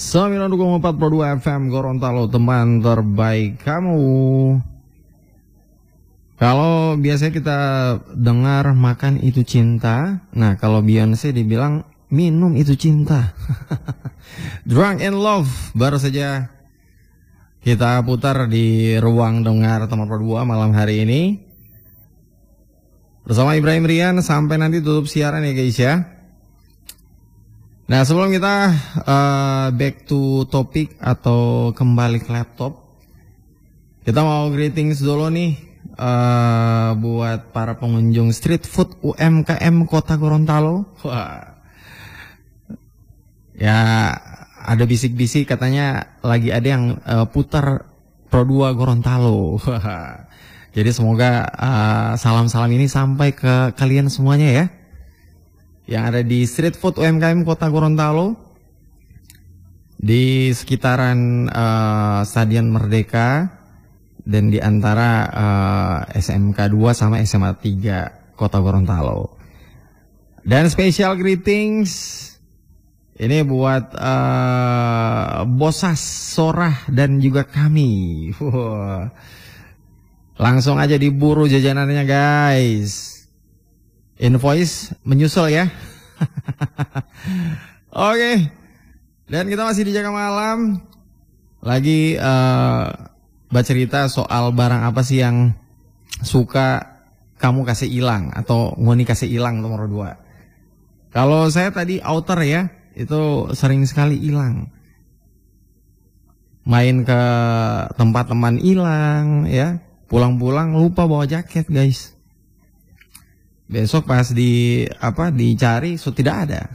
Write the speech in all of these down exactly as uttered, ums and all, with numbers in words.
sembilan puluh koma empat Pro dua F M Gorontalo, teman terbaik kamu. Kalau biasanya kita dengar makan itu cinta, nah kalau Beyonce dibilang minum itu cinta. Drunk in Love baru saja kita putar di ruang dengar teman Pro dua malam hari ini bersama Ibrahim Rian sampai nanti tutup siaran ya guys ya. Nah sebelum kita uh, back to topic atau kembali ke laptop, kita mau greetings dulu nih uh, buat para pengunjung street food U M K M Kota Gorontalo. Wah, ya ada bisik-bisik katanya lagi ada yang uh, putar Pro dua Gorontalo. Wah. Jadi semoga uh, salam-salam ini sampai ke kalian semuanya ya, yang ada di street food U M K M Kota Gorontalo, di sekitaran uh, Stadion Merdeka, dan di antara uh, S M K dua sama S M A tiga Kota Gorontalo. Dan special greetings ini buat uh, Bosas, Sorah, dan juga kami. Wow. Langsung aja diburu jajanannya guys. Invoice menyusul ya. Oke. Dan kita masih di Jaga Malam. Lagi uh, bercerita soal barang apa sih yang suka kamu kasih hilang atau ngoni kasih hilang nomor dua. Kalau saya tadi outer ya, itu sering sekali hilang. Main ke tempat teman hilang ya. Pulang-pulang lupa bawa jaket guys. Besok pas di apa dicari so tidak ada.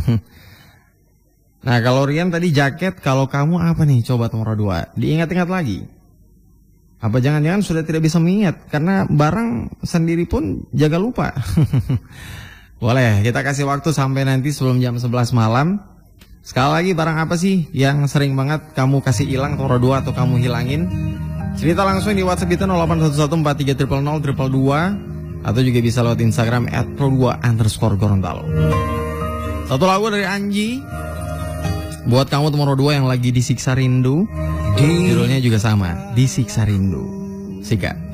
Nah kalau Rian tadi jaket, kalau kamu apa nih coba nomor dua? Diingat-ingat lagi. Apa jangan-jangan sudah tidak bisa mengingat karena barang sendiri pun jaga lupa. Boleh kita kasih waktu sampai nanti sebelum jam sebelas malam. Sekali lagi barang apa sih yang sering banget kamu kasih hilang nomor dua atau kamu hilangin? Cerita langsung di WhatsApp kita nol delapan satu satu empat tiga nol nol nol dua dua atau juga bisa lewat Instagram at pro dua underscore Gorontalo. Satu lagu dari Anji buat kamu nomor dua yang lagi disiksa rindu. Judulnya juga sama, Disiksa Rindu. Sikat.